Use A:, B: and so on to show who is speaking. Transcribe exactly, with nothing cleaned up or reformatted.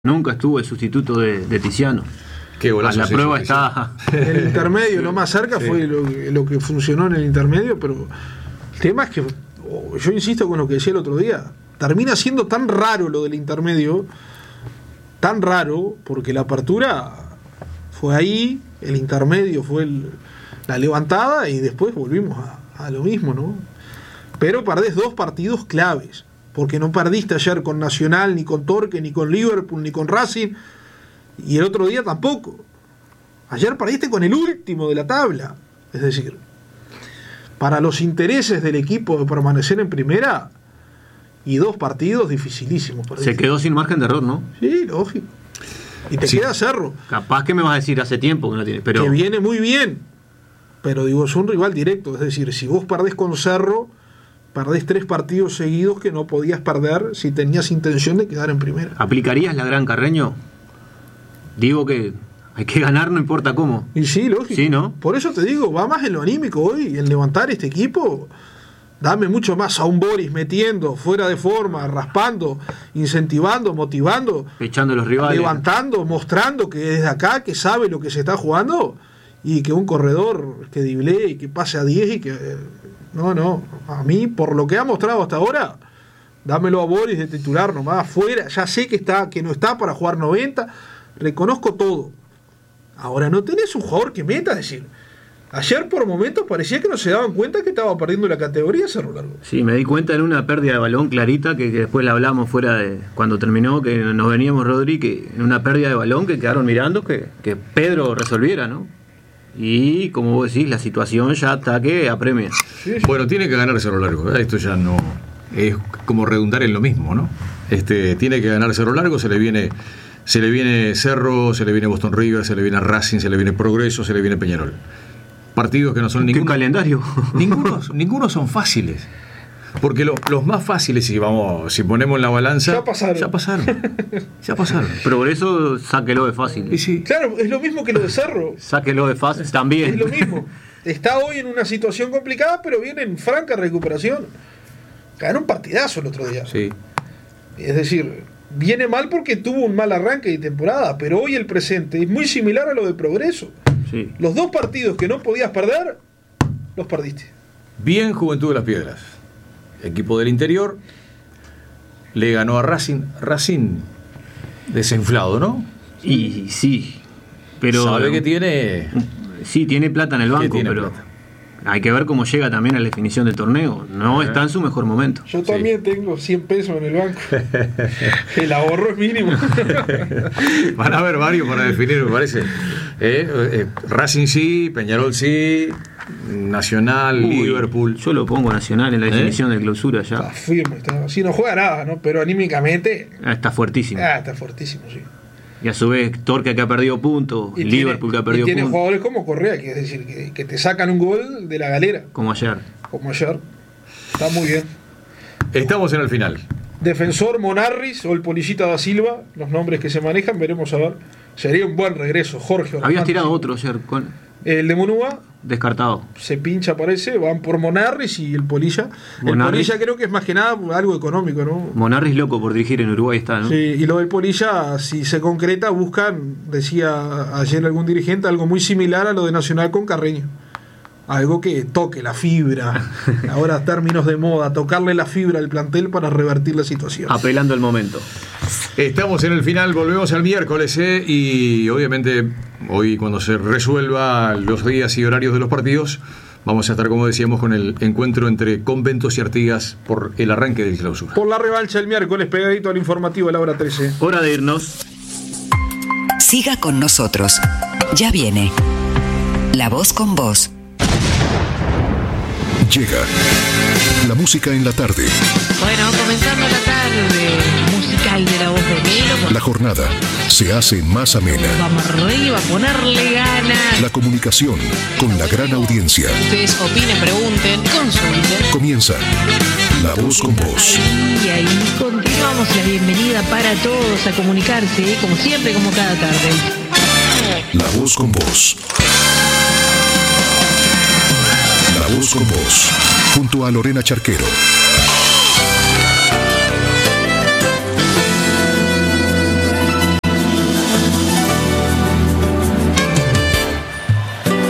A: Nunca estuvo el sustituto de, de Tiziano.
B: Qué golazo.
A: La prueba está.
C: El intermedio, lo más cerca sí. fue lo, lo que funcionó en el intermedio, pero el tema es que, yo insisto con lo que decía el otro día, termina siendo tan raro lo del intermedio, tan raro, porque la apertura fue ahí, el intermedio fue el, la levantada y después volvimos a, a lo mismo, ¿no? Pero perdés dos partidos claves. Porque no perdiste ayer con Nacional, ni con Torque, ni con Liverpool, ni con Racing, y el otro día tampoco. Ayer perdiste con el último de la tabla. Es decir, para los intereses del equipo de permanecer en primera, y dos partidos dificilísimos.
A: Se quedó sin margen de error, ¿no?
C: Sí, lógico. Y te sí. queda Cerro.
A: Capaz que me vas a decir hace tiempo que no tiene, pero...
C: Que viene muy bien, pero digo, es un rival directo. Es decir, si vos perdés con Cerro, perdés tres partidos seguidos que no podías perder si tenías intención de quedar en primera.
A: ¿Aplicarías la Gran Carreño? Digo que hay que ganar, no importa cómo.
C: Y sí, lógico.
A: Sí, ¿no?
C: Por eso te digo, va más en lo anímico hoy, en levantar este equipo. Dame mucho más a un Boris metiendo, fuera de forma, raspando, incentivando, motivando.
A: Echando a los rivales.
C: Levantando, mostrando que desde acá, que sabe lo que se está jugando, y que un corredor que driblee y que pase a diez y que... No, no, a mí, por lo que ha mostrado hasta ahora, dámelo a Boris de titular nomás, fuera, ya sé que está, que no está para jugar noventa, reconozco todo. Ahora, no tenés un jugador que meta, es decir, ayer por momentos parecía que no se daban cuenta que estaba perdiendo la categoría Cerro Largo.
A: Sí, me di cuenta en una pérdida de balón clarita, que, que después la hablamos fuera de, cuando terminó, que nos veníamos Rodri, que en una pérdida de balón que quedaron mirando, que, que Pedro resolviera, ¿no? Y como vos decís, la situación ya está que apremia.
B: Sí, sí. Bueno, tiene que ganar Cerro Largo, ¿verdad? Esto ya no es como redundar en lo mismo, ¿no? Este tiene que ganar Cerro Largo, se le viene se le viene Cerro, se le viene Boston River, se le viene Racing, se le viene Progreso, se le viene Peñarol. Partidos que no son ninguno.
A: ¿Qué calendario?
B: Ninguno, ninguno son fáciles. Porque lo, los más fáciles, si vamos, si ponemos en la balanza,
C: ya pasaron.
B: Ya pasaron. Ya pasaron.
A: Progreso, sáquelo de fácil.
C: Y sí. Claro, es lo mismo que lo de Cerro.
A: Sáquelo de fácil también.
C: Es lo mismo. Está hoy en una situación complicada, pero viene en franca recuperación. Ganó un partidazo el otro día.
B: Sí.
C: Es decir, viene mal porque tuvo un mal arranque de temporada, pero hoy el presente es muy similar a lo de Progreso.
A: Sí.
C: Los dos partidos que no podías perder, los perdiste.
B: Bien, Juventud de las Piedras. Equipo del interior, le ganó a Racing, Racing desinflado, ¿no?
A: Y sí, pero...
B: Sabe que tiene...
A: Sí, tiene plata en el banco, pero plata? Hay que ver cómo llega también a la definición del torneo. No ¿Eh? está en su mejor momento.
C: Yo también sí. tengo cien pesos en el banco. El ahorro es mínimo.
B: Van a haber varios para definir, me parece. Eh, eh, Racing sí, Peñarol sí... Nacional, Uy, Liverpool.
A: Yo lo pongo Nacional en la definición ¿Eh? de clausura ya.
C: Está firme, está, sí, no juega nada, ¿no? Pero anímicamente.
A: Ah, está fuertísimo.
C: Ah, está fuertísimo, sí.
A: Y a su vez, Torque que ha perdido puntos, y Liverpool tiene, que ha perdido
C: puntos. Y tiene
A: puntos.
C: jugadores como Correa, que es decir, que, que te sacan un gol de la galera.
A: Como ayer.
C: Como ayer. Está muy bien.
B: Estamos en el final.
C: Defensor Monarris o el Polillita da Silva, los nombres que se manejan, veremos a ver. Sería un buen regreso, Jorge.
A: Habías tirado otro ayer. Con...
C: El de Monúa.
A: Descartado.
C: Se pincha, parece. Van por Monarris y el Polilla. Monarris. El Polilla creo que es más que nada algo económico, ¿no?
A: Monarris loco por dirigir en Uruguay está, ¿no?
C: Sí, y lo del Polilla, si se concreta, buscan, decía ayer algún dirigente, algo muy similar a lo de Nacional con Carreño. Algo que toque la fibra. Ahora términos de moda, tocarle la fibra al plantel para revertir la situación.
A: Apelando el momento.
B: Estamos en el final, volvemos al miércoles, ¿eh? Y obviamente hoy cuando se resuelva los días y horarios de los partidos, vamos a estar, como decíamos, con el encuentro entre Conventos y Artigas por el arranque del clausura.
C: Por la revancha el miércoles, pegadito al informativo a la hora trece.
A: Hora de irnos.
D: Siga con nosotros. Ya viene La Voz con Vos.
E: Llega la música en la tarde.
F: Bueno, comenzando la tarde musical de La Voz de Melo.
E: La jornada se hace más amena.
F: Vamos arriba, a ponerle ganas.
E: La comunicación con la gran audiencia.
F: Ustedes opinen, pregunten, consulten.
E: Comienza La Voz con Vos.
F: Y ahí continuamos la bienvenida para todos a comunicarse, como siempre, como cada tarde.
E: La Voz con Vos. La Voz con Vos, junto a Lorena Charquero.